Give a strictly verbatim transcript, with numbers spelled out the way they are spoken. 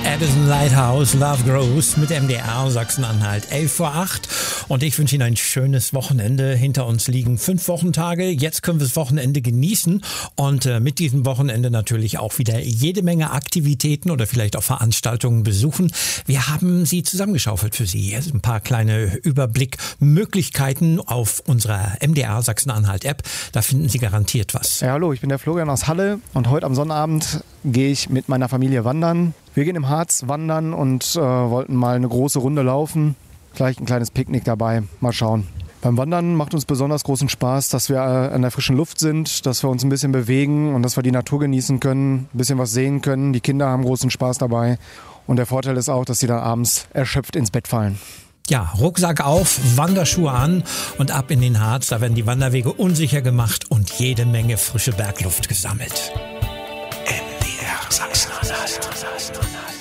Addison Lighthouse, Love Grows mit M D R Sachsen-Anhalt. elf vor acht und ich wünsche Ihnen ein schönes Wochenende. Hinter uns liegen fünf Wochentage. Jetzt können wir das Wochenende genießen und äh, mit diesem Wochenende natürlich auch wieder jede Menge Aktivitäten oder vielleicht auch Veranstaltungen besuchen. Wir haben sie zusammengeschaufelt für Sie. Hier sind ein paar kleine Überblickmöglichkeiten auf unserer M D R Sachsen-Anhalt App. Da finden Sie garantiert was. Ja, hallo, ich bin der Florian aus Halle und heute am Sonnabend gehe ich mit meiner Familie wandern. Wir gehen im Harz wandern und äh, wollten mal eine große Runde laufen. Gleich ein kleines Picknick dabei. Mal schauen. Beim Wandern macht uns besonders großen Spaß, dass wir äh, an der frischen Luft sind, dass wir uns ein bisschen bewegen und dass wir die Natur genießen können, ein bisschen was sehen können. Die Kinder haben großen Spaß dabei. Und der Vorteil ist auch, dass sie dann abends erschöpft ins Bett fallen. Ja, Rucksack auf, Wanderschuhe an und ab in den Harz. Da werden die Wanderwege unsicher gemacht und jede Menge frische Bergluft gesammelt. M D R Sachsen-Anhalt.